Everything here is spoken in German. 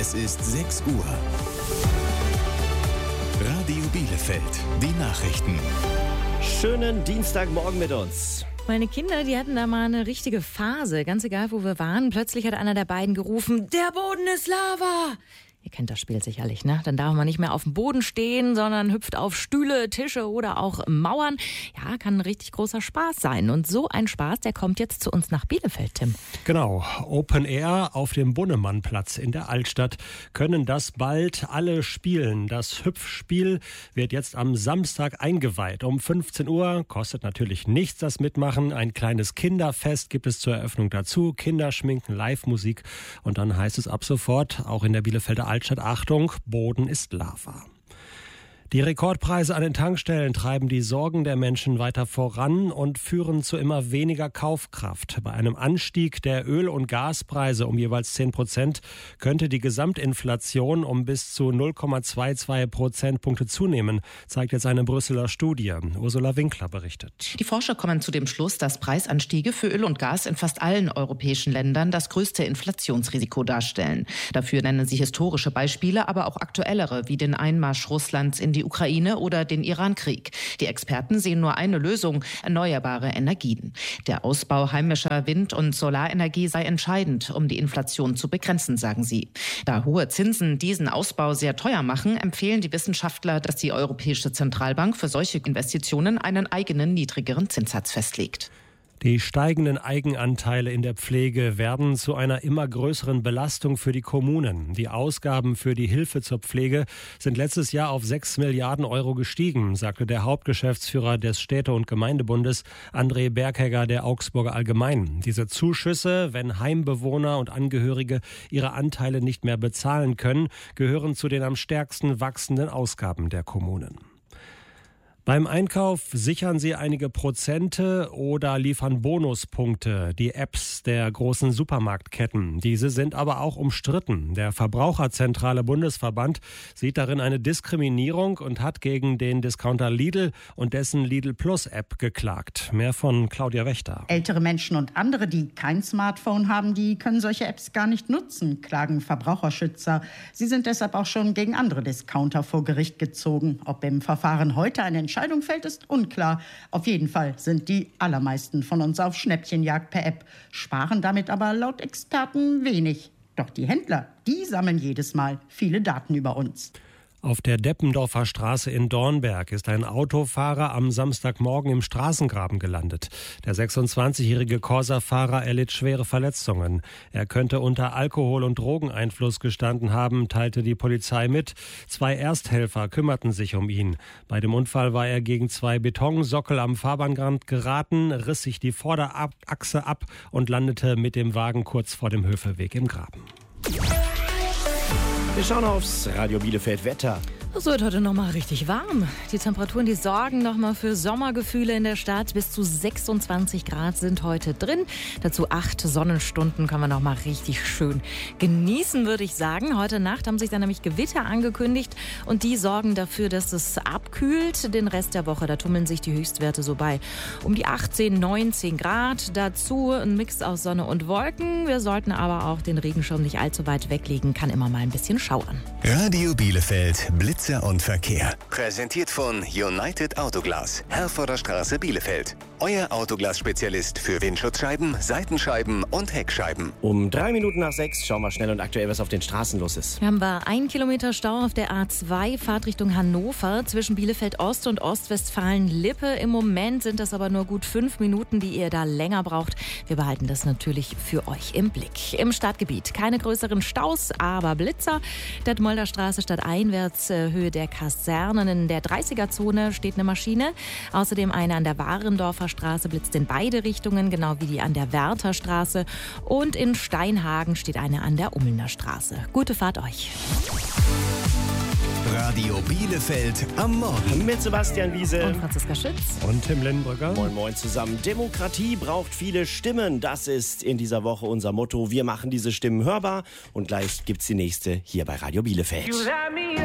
Es ist 6 Uhr. Radio Bielefeld, die Nachrichten. Schönen Dienstagmorgen mit uns. Meine Kinder, die hatten da mal eine richtige Phase. Ganz egal, wo wir waren. Plötzlich hat einer der beiden gerufen, der Boden ist Lava. Ihr kennt das Spiel sicherlich, ne? Dann darf man nicht mehr auf dem Boden stehen, sondern hüpft auf Stühle, Tische oder auch Mauern. Ja, kann ein richtig großer Spaß sein. Und so ein Spaß, der kommt jetzt zu uns nach Bielefeld, Tim. Genau, Open Air auf dem Bunnemannplatz in der Altstadt können das bald alle spielen. Das Hüpfspiel wird jetzt am Samstag eingeweiht. Um 15 Uhr, kostet natürlich nichts das Mitmachen. Ein kleines Kinderfest gibt es zur Eröffnung dazu. Kinderschminken, Live-Musik und dann heißt es ab sofort, auch in der Bielefelder Altstadt, Achtung, Boden ist Lava. Die Rekordpreise an den Tankstellen treiben die Sorgen der Menschen weiter voran und führen zu immer weniger Kaufkraft. Bei einem Anstieg der Öl- und Gaspreise um jeweils 10% könnte die Gesamtinflation um bis zu 0,22 Prozentpunkte zunehmen, zeigt jetzt eine Brüsseler Studie. Ursula Winkler berichtet. Die Forscher kommen zu dem Schluss, dass Preisanstiege für Öl und Gas in fast allen europäischen Ländern das größte Inflationsrisiko darstellen. Dafür nennen sie historische Beispiele, aber auch aktuellere, wie den Einmarsch Russlands in die Ukraine oder den Irankrieg. Die Experten sehen nur eine Lösung: erneuerbare Energien. Der Ausbau heimischer Wind- und Solarenergie sei entscheidend, um die Inflation zu begrenzen, sagen sie. Da hohe Zinsen diesen Ausbau sehr teuer machen, empfehlen die Wissenschaftler, dass die Europäische Zentralbank für solche Investitionen einen eigenen niedrigeren Zinssatz festlegt. Die steigenden Eigenanteile in der Pflege werden zu einer immer größeren Belastung für die Kommunen. Die Ausgaben für die Hilfe zur Pflege sind letztes Jahr auf 6 Milliarden Euro gestiegen, sagte der Hauptgeschäftsführer des Städte- und Gemeindebundes, André Berghegger der Augsburger Allgemeinen. Diese Zuschüsse, wenn Heimbewohner und Angehörige ihre Anteile nicht mehr bezahlen können, gehören zu den am stärksten wachsenden Ausgaben der Kommunen. Beim Einkauf sichern Sie einige Prozente oder liefern Bonuspunkte, die Apps der großen Supermarktketten. Diese sind aber auch umstritten. Der Verbraucherzentrale Bundesverband sieht darin eine Diskriminierung und hat gegen den Discounter Lidl und dessen Lidl Plus App geklagt. Mehr von Claudia Wächter. Ältere Menschen und andere, die kein Smartphone haben, die können solche Apps gar nicht nutzen, klagen Verbraucherschützer. Sie sind deshalb auch schon gegen andere Discounter vor Gericht gezogen. Ob im Verfahren heute eine Entscheidung fällt, ist unklar. Auf jeden Fall sind die allermeisten von uns auf Schnäppchenjagd per App, sparen damit aber laut Experten wenig. Doch die Händler, die sammeln jedes Mal viele Daten über uns. Auf der Deppendorfer Straße in Dornberg ist ein Autofahrer am Samstagmorgen im Straßengraben gelandet. Der 26-jährige Corsa-Fahrer erlitt schwere Verletzungen. Er könnte unter Alkohol- und Drogeneinfluss gestanden haben, teilte die Polizei mit. 2 Ersthelfer kümmerten sich um ihn. Bei dem Unfall war er gegen 2 Betonsockel am Fahrbahnrand geraten, riss sich die Vorderachse ab und landete mit dem Wagen kurz vor dem Höfeweg im Graben. Wir schauen aufs Radio Bielefeld Wetter. Es wird heute nochmal richtig warm. Die Temperaturen, die sorgen nochmal für Sommergefühle in der Stadt. Bis zu 26 Grad sind heute drin. Dazu 8 Sonnenstunden können wir nochmal richtig schön genießen, würde ich sagen. Heute Nacht haben sich dann nämlich Gewitter angekündigt und die sorgen dafür, dass es abkühlt. Den Rest der Woche, da tummeln sich die Höchstwerte so bei um die 18, 19 Grad. Dazu ein Mix aus Sonne und Wolken. Wir sollten aber auch den Regenschirm nicht allzu weit weglegen. Kann immer mal ein bisschen schauern. Radio Bielefeld, Blitzer und Verkehr. Präsentiert von United Autoglas, Herforder Straße, Bielefeld. Euer Autoglas-Spezialist für Windschutzscheiben, Seitenscheiben und Heckscheiben. Um 3 Minuten nach 6 schauen wir schnell und aktuell, was auf den Straßen los ist. Wir haben 1 Kilometer Stau auf der A2, Fahrtrichtung Hannover, zwischen Bielefeld Ost und Ostwestfalen-Lippe. Im Moment sind das aber nur gut 5 Minuten, die ihr da länger braucht. Wir behalten das natürlich für euch im Blick. Im Stadtgebiet keine größeren Staus, aber Blitzer. Detmolder Straße stadteinwärts, Höhe der Kasernen. In der 30er-Zone steht eine Maschine. Außerdem eine an der Warendorfer Straße blitzt in beide Richtungen, genau wie die an der Wärterstraße. Und in Steinhagen steht eine an der Ummelner Straße. Gute Fahrt euch. Radio Bielefeld am Morgen. Mit Sebastian Wiese Und Franziska Schütz. Und Tim Lenbrücker. Moin Moin zusammen. Demokratie braucht viele Stimmen. Das ist in dieser Woche unser Motto. Wir machen diese Stimmen hörbar. Und gleich gibt's die nächste hier bei Radio Bielefeld.